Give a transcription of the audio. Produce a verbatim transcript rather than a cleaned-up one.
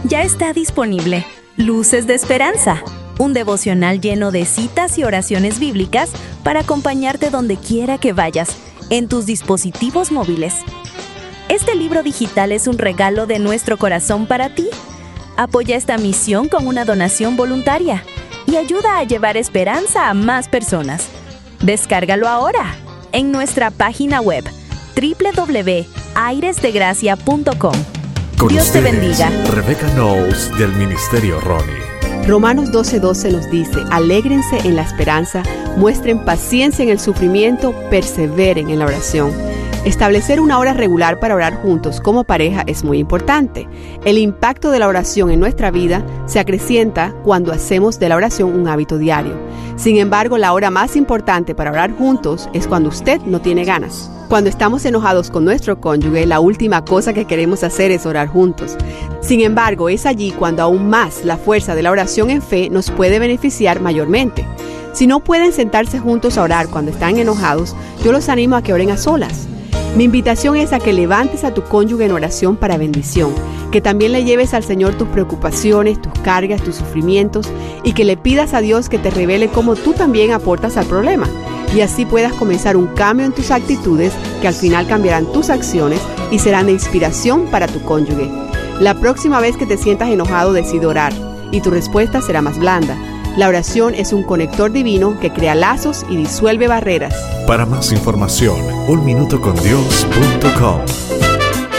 Ya está disponible Luces de Esperanza, un devocional lleno de citas y oraciones bíblicas para acompañarte donde quiera que vayas, en tus dispositivos móviles. Este libro digital es un regalo de nuestro corazón para ti. Apoya esta misión con una donación voluntaria y ayuda a llevar esperanza a más personas. Descárgalo ahora en nuestra página web doble u doble u doble u punto aires de gracia punto com. Dios te bendiga. Rebecca Knowles, del Ministerio Ronnie. Romanos doce doce nos dice: alégrense en la esperanza, muestren paciencia en el sufrimiento, perseveren en la oración. Establecer una hora regular para orar juntos como pareja es muy importante. El impacto de la oración en nuestra vida se acrecienta cuando hacemos de la oración un hábito diario. Sin embargo, la hora más importante para orar juntos es cuando usted no tiene ganas. Cuando estamos enojados con nuestro cónyuge, la última cosa que queremos hacer es orar juntos. Sin embargo, es allí cuando aún más la fuerza de la oración en fe nos puede beneficiar mayormente. Si no pueden sentarse juntos a orar cuando están enojados, yo los animo a que oren a solas. Mi invitación es a que levantes a tu cónyuge en oración para bendición, que también le lleves al Señor tus preocupaciones, tus cargas, tus sufrimientos, y que le pidas a Dios que te revele cómo tú también aportas al problema, y así puedas comenzar un cambio en tus actitudes que al final cambiarán tus acciones y serán de inspiración para tu cónyuge. La próxima vez que te sientas enojado, decide orar, y tu respuesta será más blanda. La oración es un conector divino que crea lazos y disuelve barreras. Para más información, un minuto con dios punto com.